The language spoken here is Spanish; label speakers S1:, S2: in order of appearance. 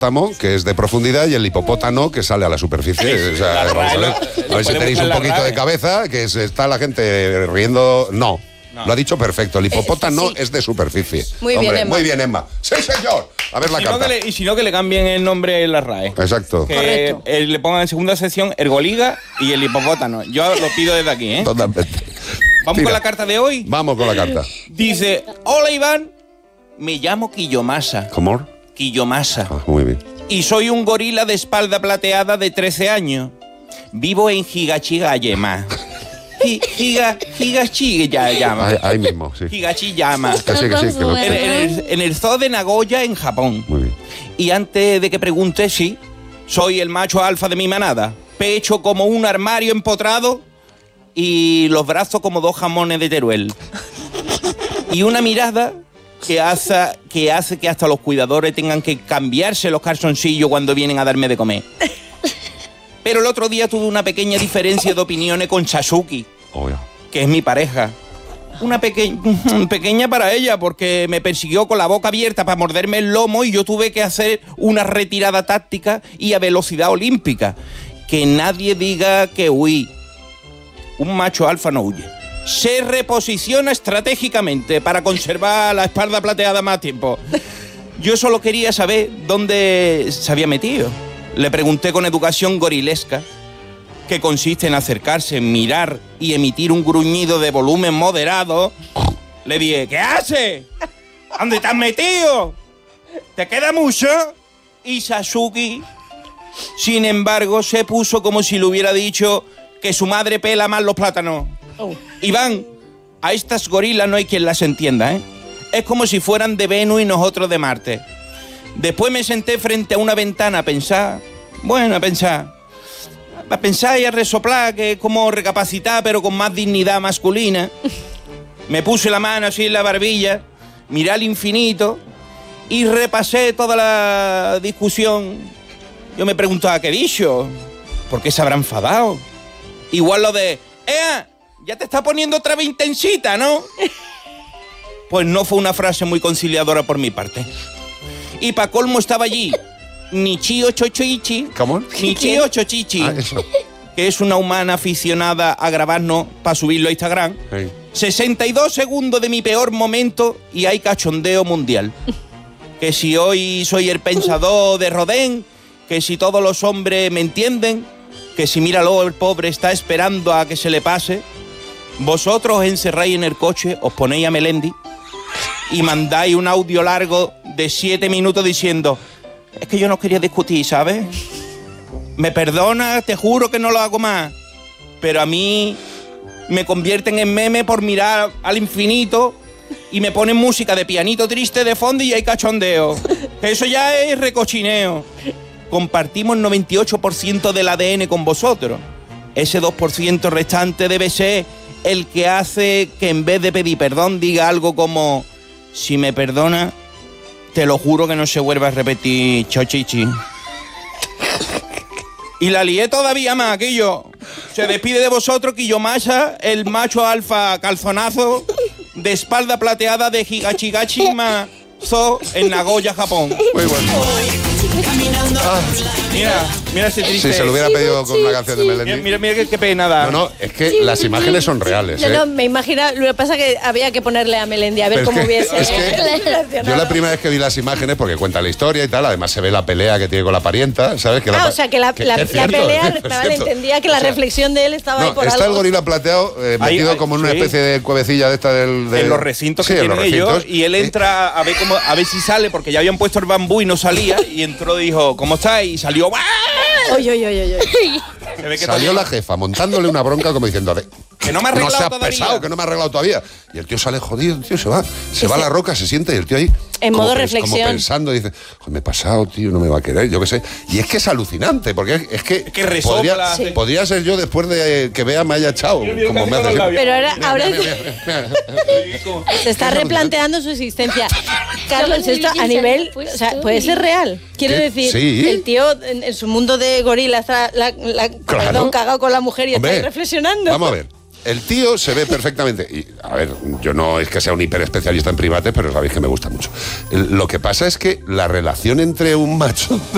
S1: que es de profundidad, y el hipopótamo, que sale a la superficie. O sea, vamos a ver si tenéis un poquito de cabeza, que está la gente riendo. No. Lo ha dicho perfecto. El hipopótamo
S2: Sí.
S1: es de superficie.
S2: Muy bien, Emma.
S1: Muy bien, Emma. ¡Sí, señor! A ver la carta.
S3: Y si no, que le cambien el nombre en la RAE.
S1: Exacto.
S3: Que le pongan en segunda sección Ergoliga y el hipopótamo. Yo lo pido desde aquí, ¿eh?
S1: Totalmente.
S3: ¿Vamos
S1: Tira.
S3: con la carta de hoy?
S1: Vamos con la carta.
S3: Dice, hola Iván, me llamo Quillomasa.
S1: ¿Cómo?
S3: Quillomasa.
S1: Ah, muy bien.
S3: Y soy un gorila de espalda plateada de 13 años. Vivo en Higashigayama. Higashigayama.
S1: Ahí mismo, sí.
S3: Higashiyama.
S1: Que sí, que lo
S3: En el zoo de Nagoya, en Japón.
S1: Muy bien.
S3: Y antes de que pregunte, sí, soy el macho alfa de mi manada. Pecho como un armario empotrado y los brazos como 2 jamones de Teruel. Y una mirada que hace que hasta los cuidadores tengan que cambiarse los calzoncillos cuando vienen a darme de comer. Pero el otro día tuve una pequeña diferencia de opiniones con Sasuke, que es mi pareja. Una pequeña para ella, porque me persiguió con la boca abierta para morderme el lomo y yo tuve que hacer una retirada táctica y a velocidad olímpica. Que nadie diga que huí. Un macho alfa no huye. Se reposiciona estratégicamente para conservar la espalda plateada más tiempo. Yo solo quería saber dónde se había metido. Le pregunté con educación gorilesca, que consiste en acercarse, mirar y emitir un gruñido de volumen moderado. Le dije, ¿qué haces? ¿Dónde te has metido? ¿Te queda mucho? Y Sasuke, sin embargo, se puso como si le hubiera dicho que su madre pela más los plátanos. Iván, a estas gorilas no hay quien las entienda, ¿eh? Es como si fueran de Venus y nosotros de Marte. Después me senté frente a una ventana a pensar, y a resoplar, que es como recapacitar, pero con más dignidad masculina. Me puse la mano así en la barbilla, miré al infinito y repasé toda la discusión. Yo me preguntaba, ¿qué he dicho? ¿Por qué se habrá enfadado? Igual lo de, ya te está poniendo otra vez intensita, ¿no? Pues no fue una frase muy conciliadora por mi parte. Y pa' colmo estaba allí Nichio Chochoichi.
S1: ¿Cómo?
S3: Nichio Chochichi.
S1: Eso.
S3: Que es una humana aficionada a grabarnos para subirlo a Instagram.
S1: Sí.
S3: 62 segundos de mi peor momento y hay cachondeo mundial. Que si hoy soy el pensador de Rodin, que si todos los hombres me entienden, que si míralo, el pobre está esperando a que se le pase. Vosotros os encerráis en el coche, os ponéis a Melendi y mandáis un audio largo de 7 minutos diciendo, es que yo no quería discutir, ¿sabes? Me perdona, te juro que no lo hago más. Pero a mí me convierten en meme por mirar al infinito y me ponen música de pianito triste de fondo y hay cachondeo. Eso ya es recochineo. Compartimos el 98% del ADN con vosotros. Ese 2% restante debe ser el que hace que en vez de pedir perdón diga algo como, si me perdona, te lo juro que no se vuelva a repetir, Chochichi. Y la lié todavía más, Quillo. Se despide de vosotros, Quillomasa, el macho alfa calzonazo de espalda plateada de Higashigashima Zoo en Nagoya, Japón.
S1: Muy bueno.
S3: Mira ese triste.
S1: Si se lo hubiera pedido con una canción de Melendi.
S3: Mira qué pena da.
S1: No, es que las imágenes son reales.
S2: No, me imagino, lo que pasa es que había que ponerle a Melendi a ver
S1: Pero
S2: cómo hubiese.
S1: es que yo la primera vez que vi las imágenes, porque cuenta la historia y tal, además se ve la pelea que tiene con la parienta, ¿sabes?
S2: O sea, que la
S1: es cierto,
S2: pelea,
S1: es
S2: vale,
S1: cierto.
S2: entendía que la reflexión de él estaba ahí por
S1: está
S2: algo.
S1: el gorila plateado metido como en una especie de cuevecilla de esta
S3: en los recintos
S1: sí,
S3: que
S1: en los
S3: tienen ellos,
S1: recintos.
S3: y él entra a ver si sale, porque ya habían puesto el bambú y no salía, y entró y dijo, ¿cómo estás? Y salió, ¡ah!
S2: Oye.
S3: Se ve que
S1: Salió la jefa montándole una bronca como diciendo,
S3: que no me ha arreglado
S1: seas
S3: todavía.
S1: pesado, que no me ha arreglado todavía. Y el tío sale jodido, el tío se va a la roca, se siente y el tío ahí
S2: en
S1: como
S2: modo
S1: como
S2: reflexión.
S1: pensando, dice, me he pasado, tío, no me va a querer, yo qué sé. Y es que es alucinante, porque es que
S3: resopla.
S1: podría ser yo después de que Bea me haya echado, como me hace siempre.
S2: Pero ahora
S1: Mira.
S2: se está replanteando su existencia. Carlos, esto a nivel, o sea, puede ser real. Quiero
S1: ¿Qué?
S2: decir,
S1: Sí.
S2: el tío en su mundo de gorila está cagado con la mujer y
S1: Hombre,
S2: está ahí reflexionando.
S1: Vamos a ver. El tío se ve perfectamente. Y, a ver, yo no es que sea un hiperespecialista en primates, pero sabéis que me gusta mucho. Lo que pasa es que la relación entre un macho